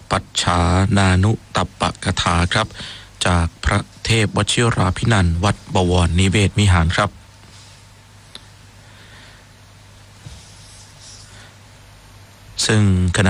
ปัจฉานานุตัปปกถาครับจากพระเทพวชิราภินันท์วัดบวรนิเวศวิหารครับซึ่งขณะ